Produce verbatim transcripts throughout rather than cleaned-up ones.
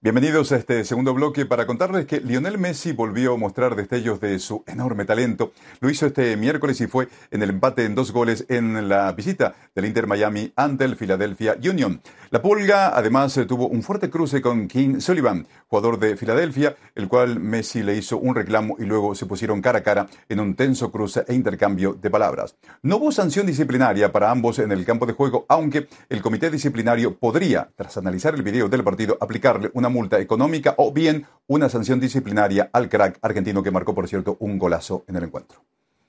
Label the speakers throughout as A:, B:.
A: Bienvenidos a este segundo bloque para contarles que Lionel Messi volvió a mostrar destellos de su enorme talento. Lo hizo este miércoles y fue en el empate en dos goles en la visita del Inter Miami ante el Philadelphia Union. La Pulga además tuvo un fuerte cruce con King Sullivan, jugador de Filadelfia, el cual Messi le hizo un reclamo y luego se pusieron cara a cara en un tenso cruce e intercambio de palabras. No hubo sanción disciplinaria para ambos en el campo de juego, aunque el comité disciplinario podría, tras analizar el video del partido, aplicarle una multa económica o bien una sanción disciplinaria al crack argentino que marcó, por cierto, un golazo en el encuentro.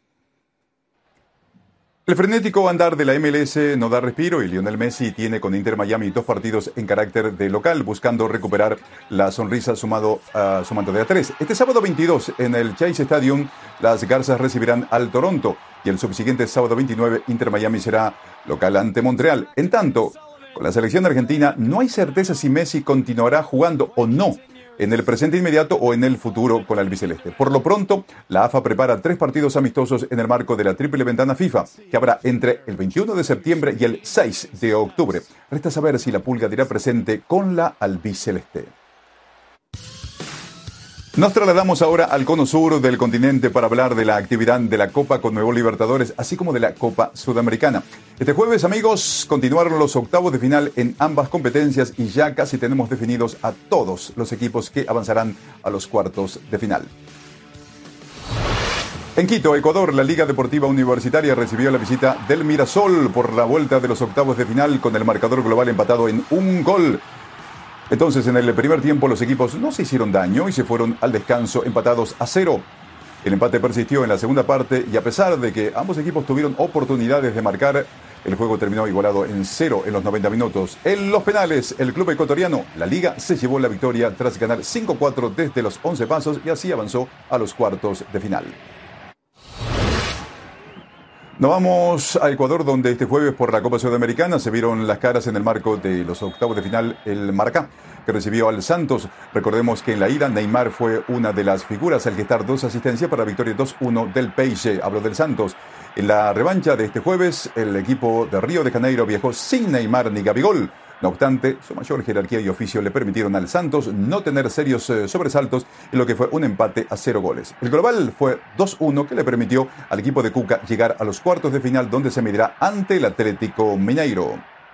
A: El frenético andar de la M L S no da respiro y Lionel Messi tiene con Inter Miami dos partidos en carácter de local, buscando recuperar la sonrisa sumado a su manto de a tres. Este sábado veintidós en el Chase Stadium, las Garzas recibirán al Toronto y el subsiguiente sábado veintinueve Inter Miami será local ante Montreal. En tanto, con la selección argentina no hay certeza si Messi continuará jugando o no en el presente inmediato o en el futuro con la albiceleste. Por lo pronto, la A F A prepara tres partidos amistosos en el marco de la triple ventana FIFA, que habrá entre el veintiuno de septiembre y el seis de octubre. Resta saber si la Pulga dirá presente con la albiceleste. Nos trasladamos ahora al cono sur del continente para hablar de la actividad de la Copa Conmebol Libertadores, así como de la Copa Sudamericana. Este jueves, amigos, continuaron los octavos de final en ambas competencias y ya casi tenemos definidos a todos los equipos que avanzarán a los cuartos de final. En Quito, Ecuador, la Liga Deportiva Universitaria recibió la visita del Mirasol por la vuelta de los octavos de final con el marcador global empatado en un gol. Entonces, en el primer tiempo los equipos no se hicieron daño y se fueron al descanso empatados a cero. El empate persistió en la segunda parte y a pesar de que ambos equipos tuvieron oportunidades de marcar, el juego terminó igualado en cero en los noventa minutos. En los penales, el club ecuatoriano, la Liga, se llevó la victoria tras ganar cinco cuatro desde los once pasos y así avanzó a los cuartos de final. Nos vamos a Ecuador, donde este jueves por la Copa Sudamericana se vieron las caras en el marco de los octavos de final el Maracá, que recibió al Santos. Recordemos que en la ida Neymar fue una de las figuras al gestar dos asistencias para la victoria dos uno del Peixe, habló del Santos. En la revancha de este jueves, el equipo de Río de Janeiro viajó sin Neymar ni Gabigol. No obstante, su mayor jerarquía y oficio le permitieron al Santos no tener serios eh, sobresaltos en lo que fue un empate a cero goles. El global fue dos uno que le permitió al equipo de Cuca llegar a los cuartos de final donde se medirá ante el Atlético Mineiro.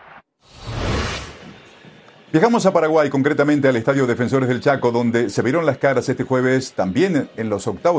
A: Viajamos a Paraguay, concretamente al Estadio Defensores del Chaco, donde se vieron las caras este jueves también en los octavos